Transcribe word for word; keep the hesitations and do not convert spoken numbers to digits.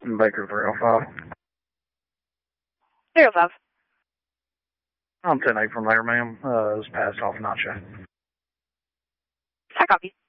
Baker three oh five. three oh five. I'm ten eight from there, ma'am. Uh, it was passed off not yet. I copy.